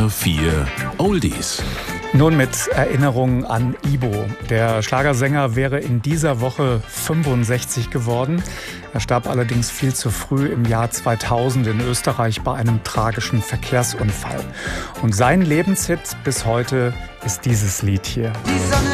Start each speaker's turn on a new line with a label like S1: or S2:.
S1: HR4 Oldies.
S2: Nun mit Erinnerungen an Ibo. Der Schlagersänger wäre in dieser Woche 65 geworden. Er starb allerdings viel zu früh im Jahr 2000 in Österreich bei einem tragischen Verkehrsunfall. Und sein Lebenshit bis heute ist dieses Lied hier.